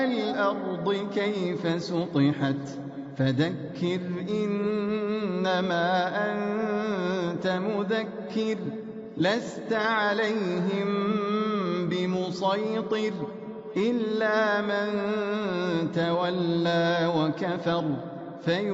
الأرض كيف سطحت فذكر إنما أنت مذكر لست عليهم بمسيطر إلا من تولى وكفر